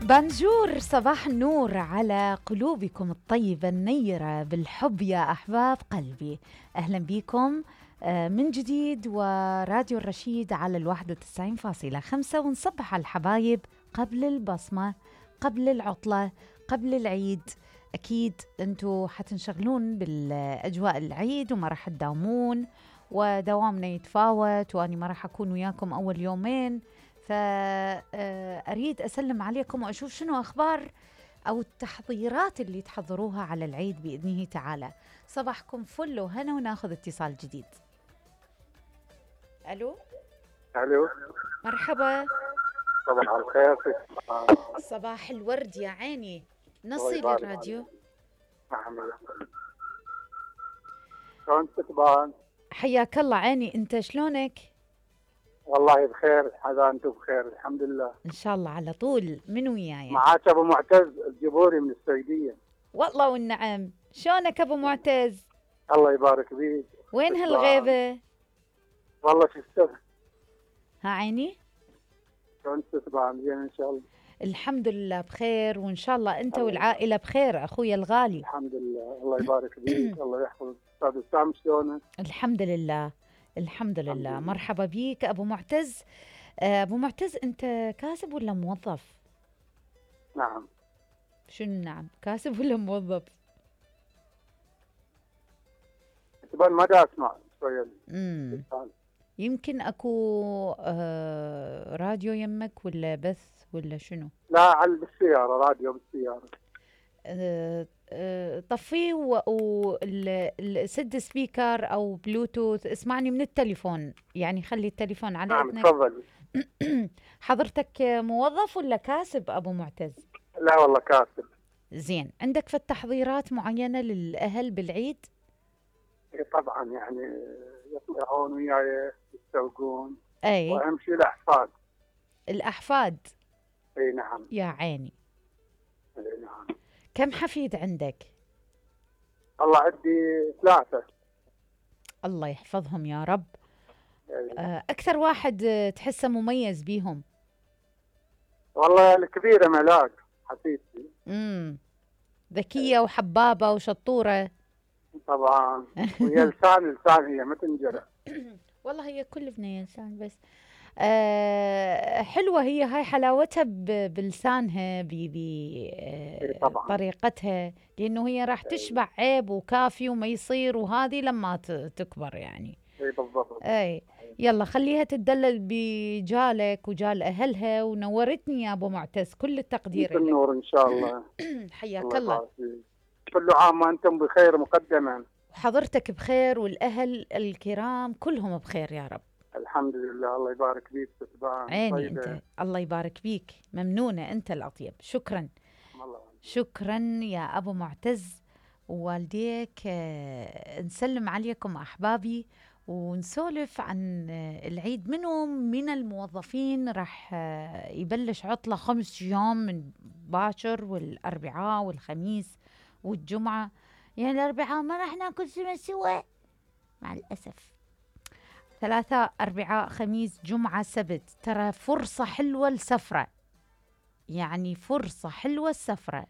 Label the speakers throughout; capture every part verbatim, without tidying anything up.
Speaker 1: بانجور، صباح النور على قلوبكم الطيبة النيرة بالحب يا أحباب قلبي. أهلا بكم من جديد وراديو الرشيد على الواحد وتسعين فاصلة خمسة، ونصبح على الحبايب قبل البصمة، قبل العطلة، قبل العيد. أكيد أنتوا حتنشغلون بالأجواء العيد وما راح تداومون، ودوامنا يتفاوت، وأني ما راح أكون وياكم أول يومين، فأريد أسلم عليكم وأشوف شنو أخبار أو التحضيرات اللي تحضروها على العيد بإذنه تعالى. صباحكم فل وهنا، وناخذ اتصال جديد. ألو
Speaker 2: الو،
Speaker 1: مرحبا.
Speaker 2: صباح الخير.
Speaker 1: صباح الورد يا عيني. نصي للراديو.
Speaker 2: شلون تكبان؟
Speaker 1: حياك الله عيني، انت شلونك؟
Speaker 2: والله بخير، هذا انتم بخير الحمد لله
Speaker 1: ان شاء الله على طول. من وياي؟
Speaker 2: معاك ابو معتز الجبوري من السعوديه.
Speaker 1: والله والنعم. شلونك ابو معتز؟
Speaker 2: الله يبارك بيك.
Speaker 1: وين هالغيبه؟
Speaker 2: والله في السبت.
Speaker 1: ها عيني.
Speaker 2: شلون تكبان؟ زين ان شاء الله.
Speaker 1: الحمد لله بخير، وان شاء الله انت والعائله بخير اخويا الغالي.
Speaker 2: الحمد لله، الله يبارك بيك. الله يحفظ استاذ وسام. شلونك؟
Speaker 1: الحمد لله الحمد لله. مرحبا بيك ابو معتز. ابو معتز، انت كاسب ولا موظف؟
Speaker 2: نعم.
Speaker 1: شنو نعم؟ كاسب ولا موظف؟
Speaker 2: تبان ما دا اسمع شويه.
Speaker 1: امم يمكن اكو آه راديو يمك ولا بث ولا شنو؟
Speaker 2: لا، على بالسياره، راديو بالسياره.
Speaker 1: آه آه طفيه وسد سبيكر او بلوتوث، اسمعني من التليفون، يعني خلي التليفون على
Speaker 2: نعم
Speaker 1: اذنك.
Speaker 2: تفضل.
Speaker 1: حضرتك موظف ولا كاسب ابو معتز؟
Speaker 2: لا والله كاسب.
Speaker 1: زين، عندك في التحضيرات معينه للاهل بالعيد؟
Speaker 2: طبعا يعني يطلعون وياي يستوقون.
Speaker 1: اي،
Speaker 2: واهم شيء الاحفاد.
Speaker 1: الاحفاد.
Speaker 2: اي نعم.
Speaker 1: يا عيني.
Speaker 2: اي نعم.
Speaker 1: كم حفيد عندك؟
Speaker 2: والله عندي ثلاثة.
Speaker 1: الله يحفظهم يا رب.
Speaker 2: أي.
Speaker 1: اكثر واحد تحسه مميز بيهم؟
Speaker 2: والله الكبيرة ملاك حفيدتي.
Speaker 1: امم ذكية وحبابة وشطورة.
Speaker 2: طبعا. وهي لسان لسان، هي ما تنجرح.
Speaker 1: والله هي كل بنية لسان، بس آه حلوة هي، هاي حلاوتها بلسانها بطريقتها، لأنه هي راح تشبع عيب وكافي وما يصير، وهذه لما تكبر يعني.
Speaker 2: اي بالضبط.
Speaker 1: اي، يلا خليها تدلل بجالك وجال أهلها، ونورتني يا أبو معتز، كل التقدير لك.
Speaker 2: النور إن شاء الله.
Speaker 1: حياك الله.
Speaker 2: كل عام وأنتم بخير مقدما.
Speaker 1: وحضرتك بخير، والأهل الكرام كلهم بخير يا رب.
Speaker 2: الحمد لله، الله يبارك بيك.
Speaker 1: عيني طيبة. أنت الله يبارك بيك، ممنونة، أنت الأطيب. شكرا
Speaker 2: الله.
Speaker 1: شكرا يا أبو معتز ووالديك. نسلم عليكم أحبابي ونسولف عن العيد. منهم من الموظفين راح يبلش عطلة خمس أيام من باكر، والأربعاء والخميس والجمعة. يعني الأربعاء ما راح ناكل سوا سوا مع الأسف. ثلاثة أربعاء خميس جمعة سبت، ترى فرصة حلوة السفرة، يعني فرصة حلوة السفرة،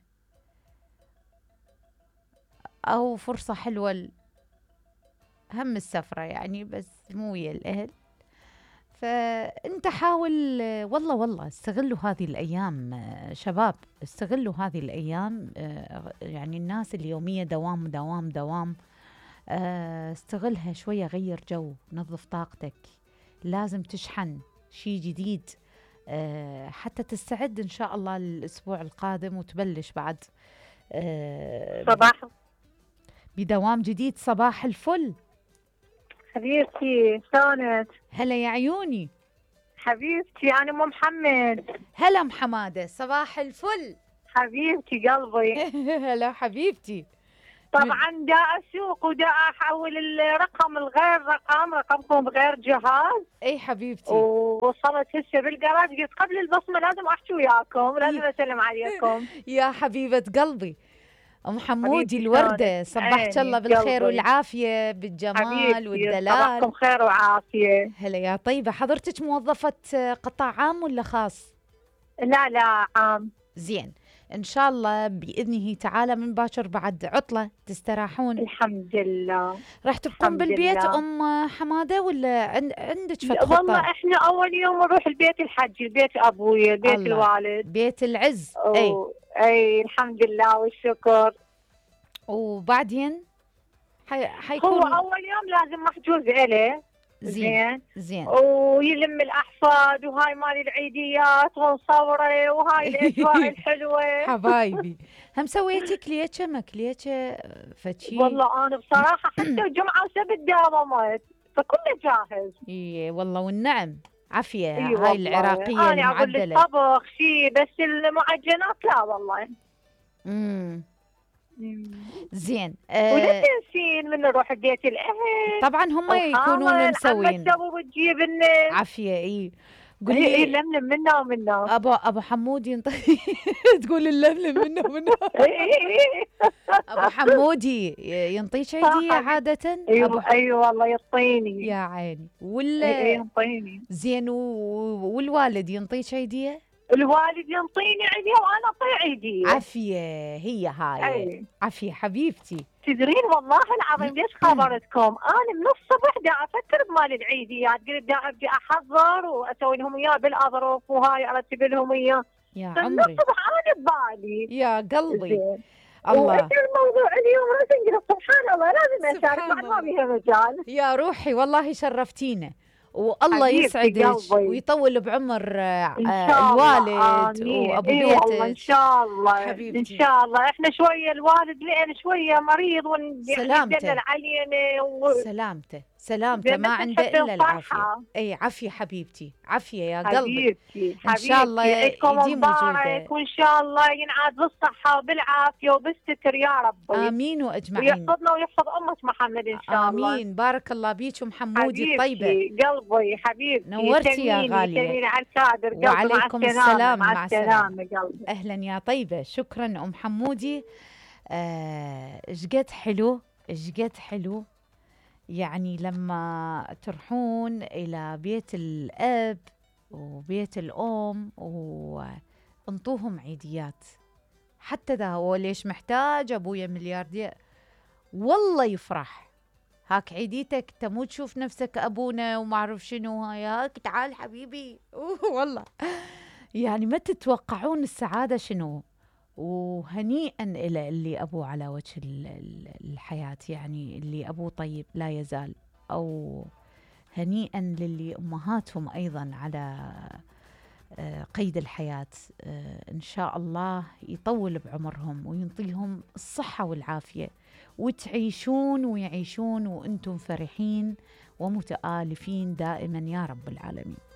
Speaker 1: أو فرصة حلوة هم السفرة يعني، بس مو ويا الأهل. فأنت حاول، والله والله استغلوا هذه الأيام شباب، استغلوا هذه الأيام. يعني الناس اليومية دوام دوام دوام، استغلها شوية، غير جو، نظف طاقتك، لازم تشحن شيء جديد حتى تستعد إن شاء الله للأسبوع القادم، وتبلش بعد
Speaker 3: صباح
Speaker 1: بدوام جديد. صباح الفل
Speaker 3: حبيبتي، شلونك؟
Speaker 1: هلا يا عيوني.
Speaker 3: حبيبتي أنا أم محمد.
Speaker 1: هلا أم حمادة، صباح الفل
Speaker 3: حبيبتي قلبي.
Speaker 1: هلا حبيبتي.
Speaker 3: طبعا دا أسوق ودا أحول الرقم الغير رقم رقمكم بغير جهاز.
Speaker 1: اي حبيبتي.
Speaker 3: ووصلت هسه بالجراج، قلت قبل البصمة لازم أحكي وياكم، لازم أسلم عليكم.
Speaker 1: يا حبيبة قلبي ام حمودي الوردة، صبحت الله بالخير والعافية بالجمال والدلال.
Speaker 3: صباحكم خير وعافية.
Speaker 1: هلا يا طيبة. حضرتك موظفة قطاع عام ولا خاص؟
Speaker 3: لا لا عام.
Speaker 1: زين، إن شاء الله بإذنه تعالى من باكر بعد عطلة تستراحون.
Speaker 3: الحمد لله.
Speaker 1: راح تبقون
Speaker 3: الحمد
Speaker 1: بالبيت
Speaker 3: لله.
Speaker 1: أم حمادة ولا عند عندك فت
Speaker 3: والله
Speaker 1: خطة؟
Speaker 3: احنا اول يوم نروح البيت الحج، البيت ابويا، البيت
Speaker 1: الله.
Speaker 3: الوالد.
Speaker 1: بيت العز. أي.
Speaker 3: أو- اي الحمد لله والشكر.
Speaker 1: وبعدين حي...
Speaker 3: هو
Speaker 1: حيكون
Speaker 3: اول يوم لازم محجوز إله.
Speaker 1: زين زين.
Speaker 3: ويلم الاحفاد وهاي مال العيديات ونصوره وهاي الاجواء الحلوه.
Speaker 1: حبايبي، هم سويتي كليتشة ما كليتشة فتشي؟
Speaker 3: والله انا بصراحه حتى جمعه وسبت داومت، فكله جاهز.
Speaker 1: اي والله والنعم، عافية.
Speaker 3: اي
Speaker 1: هاي
Speaker 3: والله.
Speaker 1: العراقية
Speaker 3: انا اقول لك
Speaker 1: المعدلة.
Speaker 3: طبخ شيء، بس المعجنات لا والله.
Speaker 1: امم
Speaker 3: مم.
Speaker 1: زين.
Speaker 3: ولا
Speaker 1: آه
Speaker 3: تنسين من نروح بيت الاهل.
Speaker 1: طبعا هم يكونون
Speaker 3: الحامل
Speaker 1: مسوين.
Speaker 3: عمك تسوي وتجيب لنا.
Speaker 1: عافية. اي
Speaker 3: اي
Speaker 1: قولي
Speaker 3: اي لملم منا ومنا.
Speaker 1: ابو ابو حمود ينطي تقول اللملم منه ومنه. ابو حمودي ينطيك عيدية عادة؟
Speaker 3: ايوه ايوه والله يعطيني.
Speaker 1: يا عيني.
Speaker 3: اي
Speaker 1: ولا
Speaker 3: يعطيني.
Speaker 1: زين و... والوالد ينطيك عيدية؟
Speaker 3: الوالد ينطيني عيدية وانا اعطيه عيدية.
Speaker 1: عافية. هي هاي.
Speaker 3: اي
Speaker 1: عافية حبيبتي.
Speaker 3: تدرين والله العظيم ليش خبرتكم؟ انا من الصبح دا افكر بمال العيديات، قلت دا ابدي احضر واسوي لهم اياه بالاظرف وهاي ارتب لهم اياه.
Speaker 1: يا
Speaker 3: من
Speaker 1: عمري
Speaker 3: الصبح انا ببالي.
Speaker 1: يا قلبي.
Speaker 3: زين.
Speaker 1: الله.
Speaker 3: وانت الموضوع اليوم لازم قلت سبحان الله لازم اشارك
Speaker 1: سبحان
Speaker 3: بعد ما
Speaker 1: الله.
Speaker 3: بيها مجال.
Speaker 1: يا روحي والله شرفتينا، والله
Speaker 3: حبيبتي
Speaker 1: يسعدك
Speaker 3: قلبي.
Speaker 1: ويطول بعمر آه،
Speaker 3: ان
Speaker 1: آه،
Speaker 3: شاء الله.
Speaker 1: الوالد
Speaker 3: آمين.
Speaker 1: وابو
Speaker 3: اي والله ان
Speaker 1: بيتك.
Speaker 3: شاء الله.
Speaker 1: حبيبتي.
Speaker 3: ان شاء الله احنا شويه الوالد لان شويه مريض
Speaker 1: سلامته.
Speaker 3: ونجلل علينا و...
Speaker 1: سلامته سلامته
Speaker 3: زين
Speaker 1: ما
Speaker 3: بس
Speaker 1: عنده
Speaker 3: نحب
Speaker 1: الا العافيه.
Speaker 3: الفرحة.
Speaker 1: اي عافيه حبيبتي، عافيه يا قلبي.
Speaker 3: حبيبتي
Speaker 1: إن شاء الله
Speaker 3: حبيبتي عيدكم
Speaker 1: يديم
Speaker 3: مبارك
Speaker 1: وجوده.
Speaker 3: وان شاء الله ينعاد بالصحه وبالعافيه وبالستر يا رب.
Speaker 1: امين واجمعين.
Speaker 3: ويحفظنا ويحفظ امه محمد ان شاء الله.
Speaker 1: امين. بارك الله بيك ام حمودي الطيبه.
Speaker 3: حبيبتي قلبي حبيبتي.
Speaker 1: نورتي يا
Speaker 3: تميني-
Speaker 1: غالية.
Speaker 3: تميني على الكادر قلبي.
Speaker 1: وعليكم
Speaker 3: مع السلامة.
Speaker 1: السلام.
Speaker 3: مع
Speaker 1: مع
Speaker 3: السلامه قلبي.
Speaker 1: اهلا يا طيبه. شكرا ام حمودي. آه، ايش قد حلو، ايش قد حلو يعني لما تروحون الى بيت الاب وبيت الام وانطوهم عيديات. حتى ذا هو ليش محتاج ابويا ملياردير، والله يفرح. هاك عيديتك تمو تشوف نفسك ابونا وما اعرف شنو، هاي هاك تعال حبيبي. والله يعني ما تتوقعون السعاده شنو. وهنيئا إلى اللي أبوه على وجه الحياة، يعني اللي أبوه طيب لا يزال، أو هنيئا للي أمهاتهم أيضا على قيد الحياة. إن شاء الله يطول بعمرهم وينطيهم الصحة والعافية، وتعيشون ويعيشون وأنتم فرحين ومتآلفين دائما يا رب العالمين.